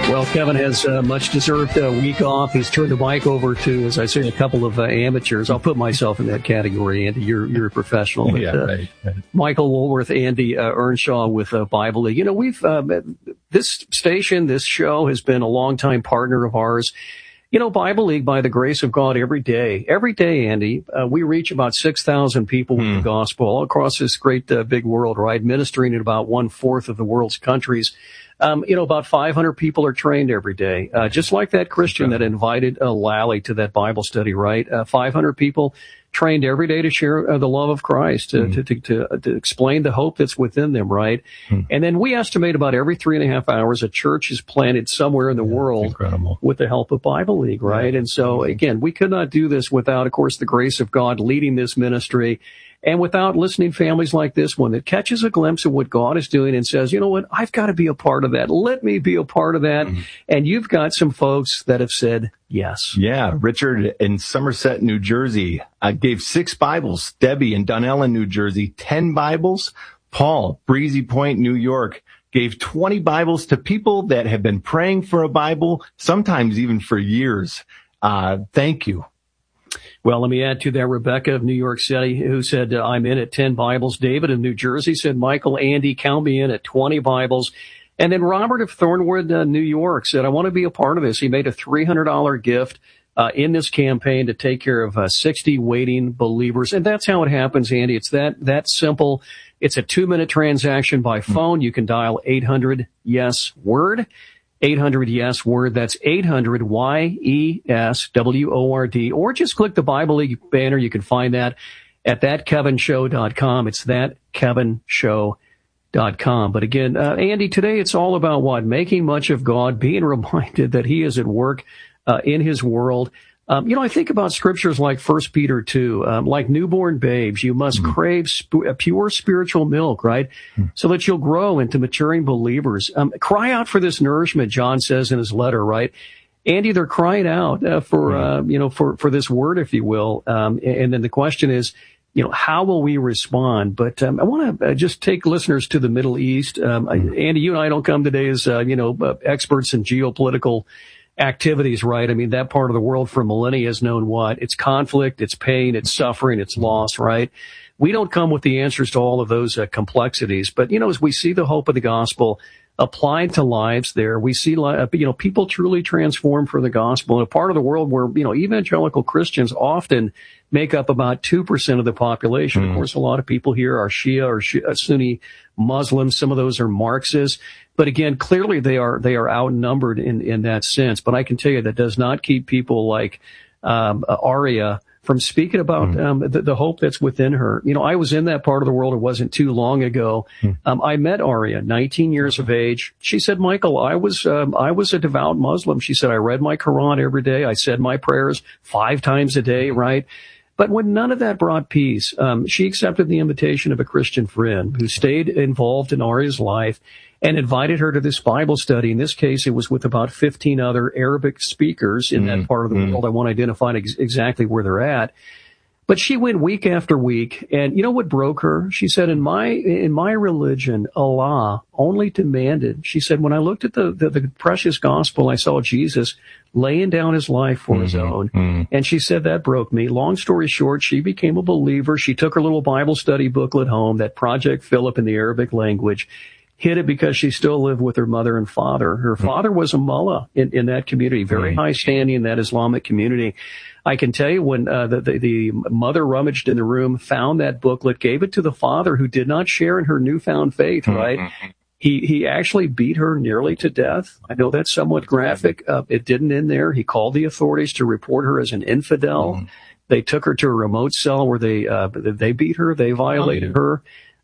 Well, Kevin has a much-deserved week off. He's turned the mic over to, as I say, a couple of amateurs. I'll put myself in that category, Andy. You're a professional. But, right. Michael Woolworth, Andy Earnshaw with Bible League. You know, we've this station, this show has been a longtime partner of ours. You know, Bible League, by the grace of God, every day, Andy, we reach about 6,000 people with the gospel all across this great big world, right? Ministering in about 1/4 of the world's countries. You know, about 500 people are trained every day. Just like that Christian that invited Lally to that Bible study, right? 500 people trained every day to share the love of Christ, to explain the hope that's within them, right? And then we estimate about every 3.5 hours a church is planted somewhere in the world with the help of Bible League, right? And so, again, we could not do this without, of course, the grace of God leading this ministry, and without listening families like this one that catches a glimpse of what God is doing and says, you know what, I've got to be a part of that. Let me be a part of that. And you've got some folks that have said yes. Yeah. Richard in Somerset, New Jersey, gave 6 Bibles. Debbie in Dunellen, New Jersey, 10 Bibles. Paul, Breezy Point, New York, gave 20 Bibles to people that have been praying for a Bible, sometimes even for years. Thank you. Well, let me add to that Rebecca of New York City, who said, I'm in at 10 Bibles. David of New Jersey said, Michael, Andy, count me in at 20 Bibles. And then Robert of Thornwood, New York said, I want to be a part of this. He made a $300 gift in this campaign to take care of 60 waiting believers. And that's how it happens, Andy. It's that simple. It's a 2-minute transaction by phone. You can dial 800-YES-WORD. 800-YES-WORD. That's 800-YES-WORD. Or just click the Bible League banner. You can find that at thatkevinshow.com. It's thatkevinshow.com. But again, Andy, today it's all about what? Making much of God, being reminded that He is at work in His world. You know, I think about scriptures like 1 Peter 2, like newborn babes, you must crave pure spiritual milk, right? So that you'll grow into maturing believers. Cry out for this nourishment, John says in his letter, right? Andy, they're crying out for this word, if you will. And then the question is, you know, how will we respond? But I want to just take listeners to the Middle East. Andy, you and I don't come today as, experts in geopolitical activities, right? I mean, that part of the world for millennia has known what? It's conflict, it's pain, it's suffering, it's loss, right? We don't come with the answers to all of those complexities. But, you know, as we see the hope of the gospel applied to lives there, we see, people truly transform for the gospel in a part of the world where, evangelical Christians often make up about 2% of the population. Of course, a lot of people here are Shia or Sunni Muslims. Some of those are Marxists. But again, clearly they are outnumbered in that sense. But I can tell you that does not keep people like Aria from speaking about the hope that's within her. You know, I was in that part of the world. It wasn't too long ago. I met Aria, 19 years of age. She said, Michael, I was a devout Muslim. She said, I read my Quran every day. I said my prayers 5 times a day, right? But when none of that brought peace, she accepted the invitation of a Christian friend who stayed involved in Aria's life and invited her to this Bible study. In this case, it was with about 15 other Arabic speakers in that part of the world. I want to identify exactly where they're at. But she went week after week, and you know what broke her? She said, in my religion, Allah only demanded, she said, when I looked at the precious gospel, I saw Jesus laying down his life for his own. And she said, that broke me. Long story short, she became a believer. She took her little Bible study booklet home, that Project Philip in the Arabic language, hid it because she still lived with her mother and father. Her father was a mullah in that community, very high standing in that Islamic community. I can tell you when the mother rummaged in the room, found that booklet, gave it to the father who did not share in her newfound faith, right? He actually beat her nearly to death. I know that's somewhat graphic. It didn't end there. He called the authorities to report her as an infidel. They took her to a remote cell where they beat her. They violated her.